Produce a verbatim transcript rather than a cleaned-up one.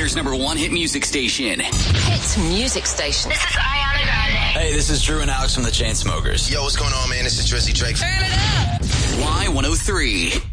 Atlanta number one hit music station. Hit music station. This is Ariana Grande. Hey, this is Drew and Alex from the Chainsmokers. Yo, what's going on, man? This is Drizzy Drake. Turn it up. Y one oh three.